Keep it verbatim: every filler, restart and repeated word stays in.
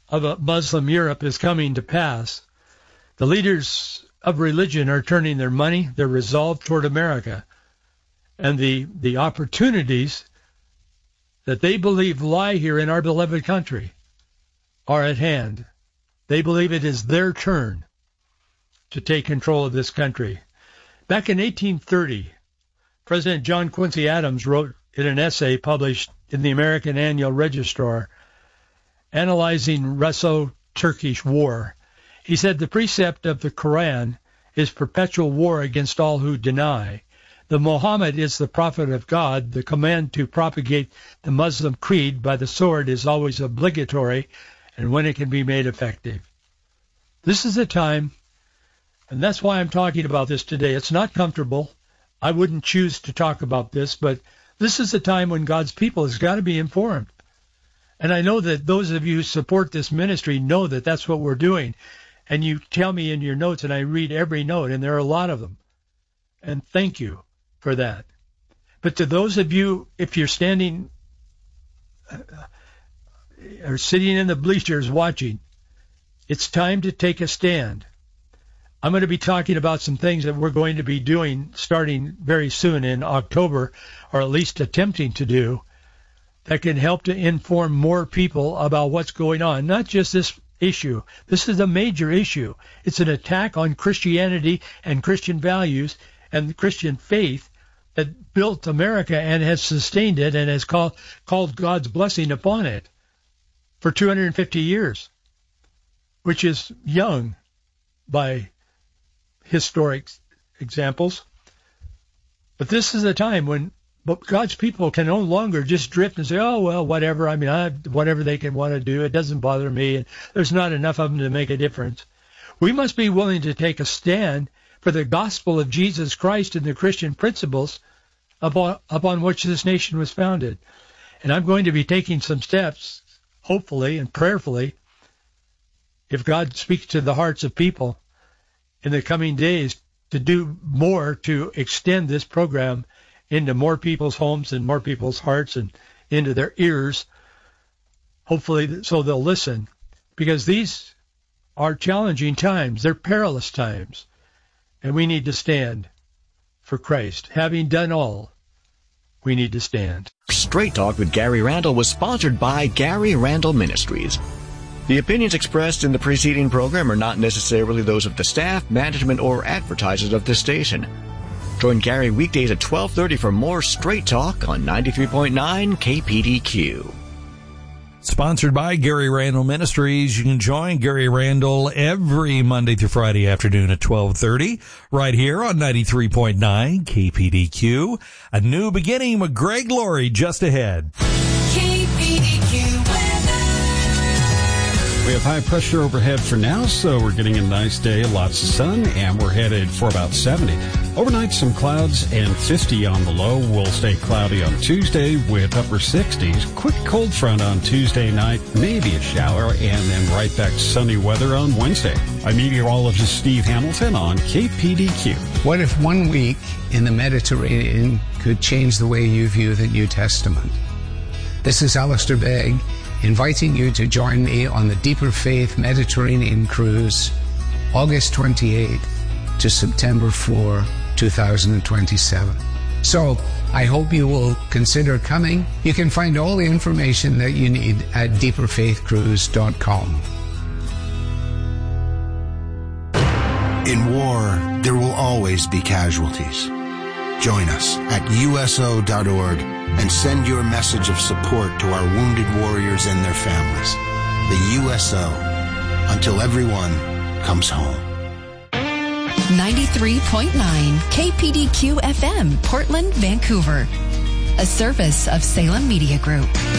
of a Muslim Europe is coming to pass. The leaders of religion are turning their money, their resolve toward America. And the, the opportunities that they believe lie here in our beloved country are at hand. They believe it is their turn to take control of this country. Back in eighteen thirty, President John Quincy Adams wrote in an essay published in the American Annual Register analyzing Russo-Turkish war. He said the precept of the Quran is perpetual war against all who deny. The Muhammad is the prophet of God. The command to propagate the Muslim creed by the sword is always obligatory, and when it can be made effective. This is the time, and that's why I'm talking about this today. It's not comfortable. I wouldn't choose to talk about this, but this is the time when God's people has got to be informed. And I know that those of you who support this ministry know that that's what we're doing. And you tell me in your notes, and I read every note, and there are a lot of them. And thank you for that. But to those of you, if you're standing uh, or sitting in the bleachers watching, it's time to take a stand. I'm going to be talking about some things that we're going to be doing starting very soon in October, or at least attempting to do, that can help to inform more people about what's going on. Not just this issue. This is a major issue. It's an attack on Christianity and Christian values and the Christian faith that built America and has sustained it and has called, called God's blessing upon it for two hundred fifty years, which is young by historic examples. But this is a time when God's people can no longer just drift and say, oh, well, whatever. I mean, I, whatever they can want to do, it doesn't bother me, and there's not enough of them to make a difference. We must be willing to take a stand for the gospel of Jesus Christ and the Christian principles upon, upon which this nation was founded. And I'm going to be taking some steps, hopefully and prayerfully, if God speaks to the hearts of people in the coming days, to do more to extend this program into more people's homes and more people's hearts and into their ears, hopefully so they'll listen, because these are challenging times. They're perilous times, and we need to stand for Christ. Having done all, we need to stand. Straight Talk with Gary Randall was sponsored by Gary Randall Ministries. The opinions expressed in the preceding program are not necessarily those of the staff, management, or advertisers of this station. Join Gary weekdays at twelve thirty for more Straight Talk on ninety-three point nine K P D Q. Sponsored by Gary Randall Ministries. You can join Gary Randall every Monday through Friday afternoon at twelve thirty right here on ninety-three point nine K P D Q. A new beginning with Greg Laurie just ahead. K P D Q weather. We have high pressure overhead for now, so we're getting a nice day, lots of sun, and we're headed for about seventy. Overnight, some clouds and fifty on the low. We'll stay cloudy on Tuesday with upper sixties. Quick cold front on Tuesday night, maybe a shower, and then right back to sunny weather on Wednesday. I'm meteorologist Steve Hamilton on K P D Q. What if one week in the Mediterranean could change the way you view the New Testament? This is Alistair Begg, inviting you to join me on the Deeper Faith Mediterranean Cruise, August twenty-eighth to September fourth, two thousand twenty-seven. So, I hope you will consider coming. You can find all the information that you need at deeper faith cruise dot com. In war, there will always be casualties. Join us at U S O dot org and send your message of support to our wounded warriors and their families. The U S O, until everyone comes home. ninety-three point nine K P D Q F M, Portland, Vancouver. A service of Salem Media Group.